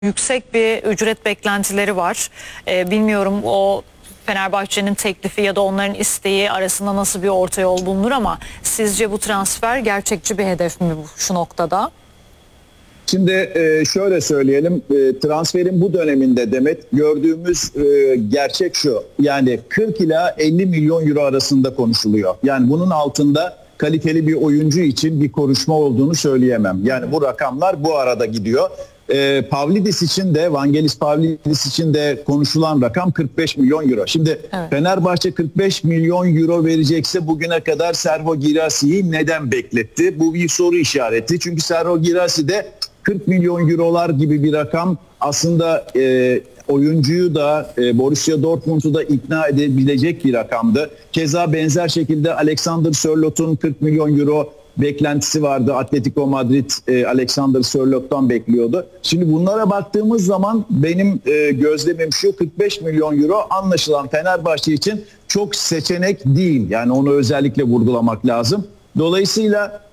yüksek bir ücret beklentileri var. Bilmiyorum o Fenerbahçe'nin teklifi ya da onların isteği arasında nasıl bir orta yol bulunur ama sizce bu transfer gerçekçi bir hedef mi şu noktada? Şimdi şöyle söyleyelim, transferin bu döneminde Demet gördüğümüz gerçek şu, yani 40 ila 50 milyon euro arasında konuşuluyor. Yani bunun altında kaliteli bir oyuncu için bir konuşma olduğunu söyleyemem. Yani bu rakamlar bu arada gidiyor. Pavlidis için de, Vangelis Pavlidis için de konuşulan rakam 45 milyon euro. Şimdi evet, Fenerbahçe 45 milyon euro verecekse bugüne kadar Serhou Guirasssy'yi neden bekletti? Bu bir soru işareti. Çünkü Serhou Guirassy de 40 milyon eurolar gibi bir rakam aslında oyuncuyu da Borussia Dortmund'u da ikna edebilecek bir rakamdı. Keza benzer şekilde Alexander Sörlot'un 40 milyon euro beklentisi vardı. Atletico Madrid Alexander Sörlot'tan bekliyordu. Şimdi bunlara baktığımız zaman benim gözlemim şu: 45 milyon euro anlaşılan Fenerbahçe için çok seçenek değil. Yani onu özellikle vurgulamak lazım. Dolayısıyla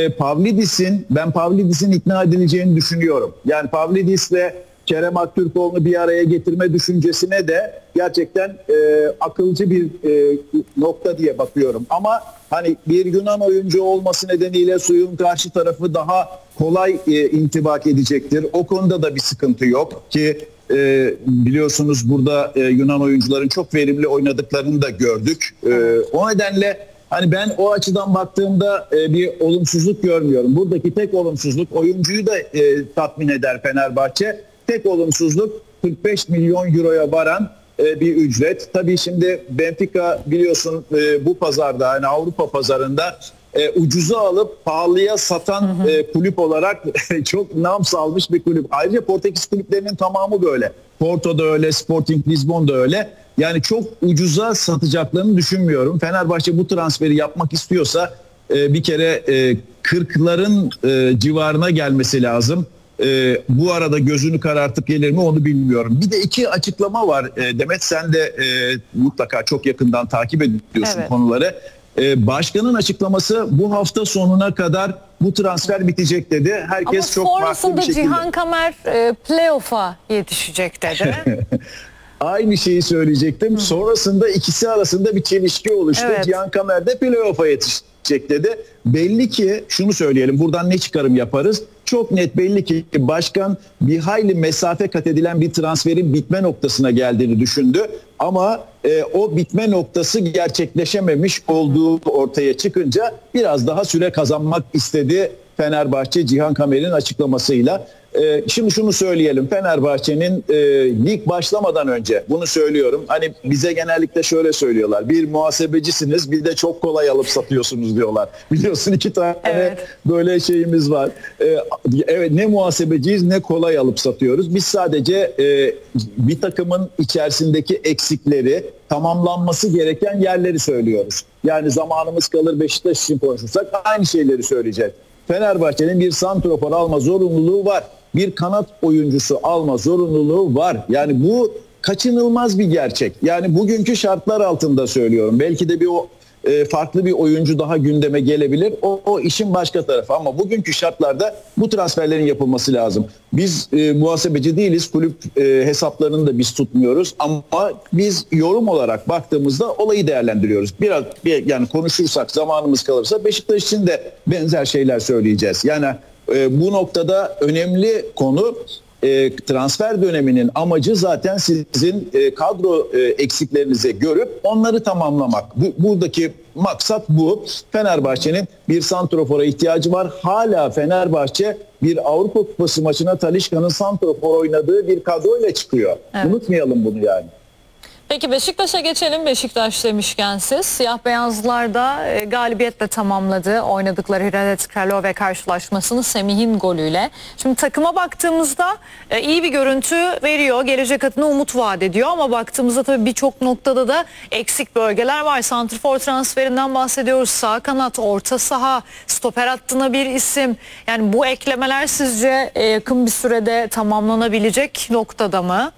ben Pavlidis'in ikna edileceğini düşünüyorum. Yani Pavlidis'le Kerem Aktürkoğlu'nu bir araya getirme düşüncesine de gerçekten akılcı bir nokta diye bakıyorum. Ama hani bir Yunan oyuncu olması nedeniyle suyun karşı tarafı daha kolay intibak edecektir. O konuda da bir sıkıntı yok ki biliyorsunuz burada Yunan oyuncuların çok verimli oynadıklarını da gördük. O nedenle hani ben o açıdan baktığımda bir olumsuzluk görmüyorum. Buradaki tek olumsuzluk, oyuncuyu da tatmin eder Fenerbahçe. Tek olumsuzluk 45 milyon euroya varan bir ücret. Tabii şimdi Benfica biliyorsun bu pazarda, yani Avrupa pazarında ucuza alıp pahalıya satan kulüp olarak çok nam salmış bir kulüp. Ayrıca Portekiz kulüplerinin tamamı böyle. Porto da öyle, Sporting Lisbon da öyle. Yani çok ucuza satacaklarını düşünmüyorum. Fenerbahçe bu transferi yapmak istiyorsa bir kere 40'ların civarına gelmesi lazım. Bu arada gözünü karartıp gelir mi onu bilmiyorum. Bir de iki açıklama var. Demet, sen de mutlaka çok yakından takip ediyorsun konuları. Başkanın açıklaması bu hafta sonuna kadar bu transfer bitecek dedi. Herkes çok farklı bir şekilde. Ama sonrasında Cihan Kamer playoff'a yetişecek dedi. Aynı şeyi söyleyecektim. Sonrasında ikisi arasında bir çelişki oluştu. Evet. Cihan Kamer de playoff'a yetişecek dedi. Belli ki şunu söyleyelim, buradan ne çıkarım yaparız? Çok net belli ki başkan bir hayli mesafe kat edilen bir transferin bitme noktasına geldiğini düşündü. Ama o bitme noktası gerçekleşememiş olduğu ortaya çıkınca biraz daha süre kazanmak istedi Fenerbahçe Cihan Kamer'in açıklamasıyla. Şimdi şunu söyleyelim, Fenerbahçe'nin lig başlamadan önce bunu söylüyorum. Hani bize genellikle şöyle söylüyorlar: bir muhasebecisiniz, bir de çok kolay alıp satıyorsunuz diyorlar. Biliyorsun iki tane böyle şeyimiz var. Evet, ne muhasebeciyiz ne kolay alıp satıyoruz. Biz sadece bir takımın içerisindeki eksikleri, tamamlanması gereken yerleri söylüyoruz. Yani zamanımız kalır Beşiktaş için konuşursak aynı şeyleri söyleyeceğiz. Fenerbahçe'nin bir santrafor alma zorunluluğu var. Bir kanat oyuncusu alma zorunluluğu var. Yani bu kaçınılmaz bir gerçek. Yani bugünkü şartlar altında söylüyorum. Belki de farklı bir oyuncu daha gündeme gelebilir. O işin başka tarafı. Ama bugünkü şartlarda bu transferlerin yapılması lazım. Biz muhasebeci değiliz. Kulüp hesaplarını da biz tutmuyoruz. Ama biz yorum olarak baktığımızda olayı değerlendiriyoruz. Yani konuşursak, zamanımız kalırsa Beşiktaş için de benzer şeyler söyleyeceğiz. Yani bu noktada önemli konu, transfer döneminin amacı zaten sizin kadro eksiklerinizi görüp onları tamamlamak. Buradaki maksat bu. Fenerbahçe'nin bir santrofora ihtiyacı var. Hala Fenerbahçe bir Avrupa Kupası maçına Talisca'nın santrofor oynadığı bir kadroyla çıkıyor. Evet. Unutmayalım bunu yani. Peki Beşiktaş'a geçelim. Beşiktaş demişken siz, siyah beyazlılar da galibiyetle tamamladı oynadıkları Hradec Kralove karşılaşmasını Semih'in golüyle. Şimdi takıma baktığımızda iyi bir görüntü veriyor. Gelecek adına umut vaat ediyor ama baktığımızda tabii birçok noktada da eksik bölgeler var. Santrfor transferinden bahsediyoruz. Sağ kanat, orta saha, stoper hattına bir isim. Yani bu eklemeler sizce yakın bir sürede tamamlanabilecek noktada mı?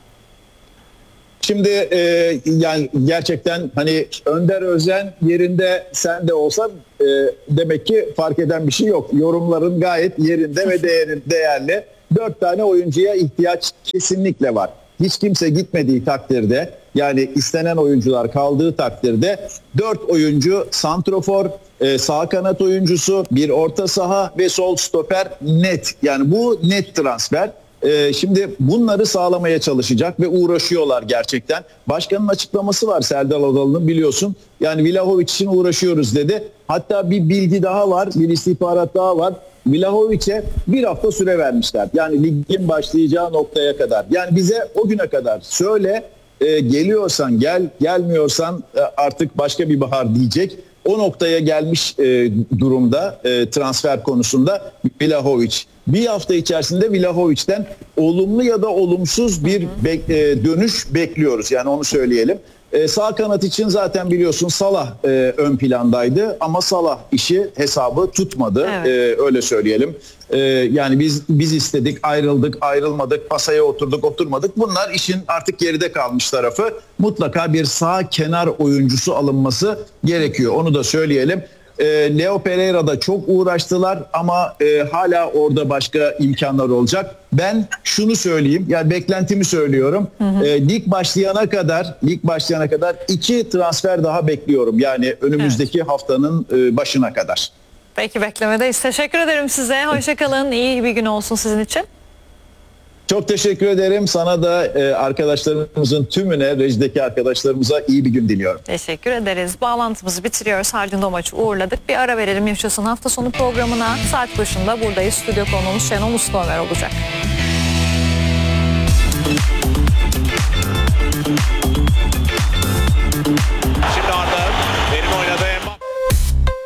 Şimdi yani gerçekten hani Önder Özen yerinde sen de olsan demek ki fark eden bir şey yok. Yorumların gayet yerinde ve değerli. 4 tane oyuncuya ihtiyaç kesinlikle var. Hiç kimse gitmediği takdirde, yani istenen oyuncular kaldığı takdirde 4 oyuncu santrofor, sağ kanat oyuncusu, bir orta saha ve sol stoper net. Yani bu net transfer. Şimdi bunları sağlamaya çalışacak ve uğraşıyorlar gerçekten. Başkanın açıklaması var, Serdar Adalı'nın, biliyorsun. Yani Vlahovic için uğraşıyoruz dedi. Hatta bir bilgi daha var, bir istihbarat daha var. Vlahovic'e bir hafta süre vermişler. Yani ligin başlayacağı noktaya kadar. Yani bize o güne kadar söyle, geliyorsan gel, gelmiyorsan artık başka bir bahar diyecek. O noktaya gelmiş durumda transfer konusunda Vlahovic. Bir hafta içerisinde Vlahovic'ten olumlu ya da olumsuz bir dönüş bekliyoruz. Yani onu söyleyelim. Sağ kanat için zaten biliyorsun Salah ön plandaydı ama Salah işi hesabı tutmadı. Evet. Öyle söyleyelim. Yani biz istedik, ayrıldık, ayrılmadık, masaya oturduk, oturmadık. Bunlar işin artık geride kalmış tarafı. Mutlaka bir sağ kenar oyuncusu alınması gerekiyor. Onu da söyleyelim. Leo Pereira'da çok uğraştılar ama hala orada başka imkanlar olacak. Ben şunu söyleyeyim, yani beklentimi söylüyorum. Lig başlayana kadar 2 transfer daha bekliyorum. Yani önümüzdeki haftanın başına kadar. Peki, beklemedeyiz. Teşekkür ederim size. Hoşça kalın. İyi bir gün olsun sizin için. Çok teşekkür ederim. Sana da arkadaşlarımızın tümüne, rejideki arkadaşlarımıza iyi bir gün diliyorum. Teşekkür ederiz. Bağlantımızı bitiriyoruz. Haldun Domaç'ı uğurladık. Bir ara verelim Yaşasın hafta sonu programına. Saat başında buradayız. Stüdyo konuğumuz Şenol Ustaömer olacak.